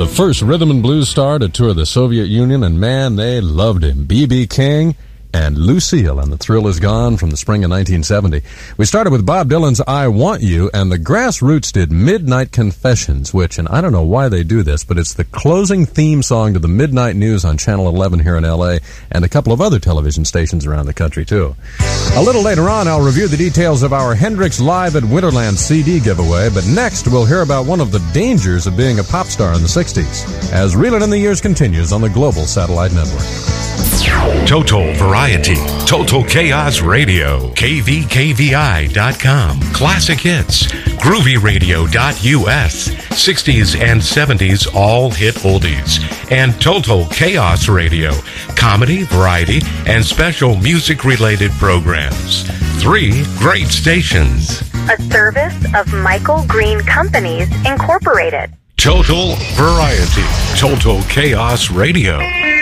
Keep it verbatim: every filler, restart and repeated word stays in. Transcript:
The first rhythm and blues star to tour the Soviet Union, and man, they loved him. B B King and Lucille, and the thrill is gone from the spring of nineteen seventy. We started with Bob Dylan's I Want You, and the Grassroots did Midnight Confessions, which, and I don't know why they do this, but it's the closing theme song to the midnight news on Channel eleven here in L A, and a couple of other television stations around the country, too. A little later on, I'll review the details of our Hendrix Live at Winterland C D giveaway, but next we'll hear about one of the dangers of being a pop star in the sixties, as Reelin' in the Years continues on the Global Satellite Network. Total Variety, Total Chaos Radio, K V K V I dot com, Classic Hits, Groovy Radio dot U S, sixties and seventies all hit oldies, and Total Chaos Radio, comedy, variety, and special music-related programs. Three great stations. A service of Michael Green Companies, Incorporated. Total Variety, Total Chaos Radio.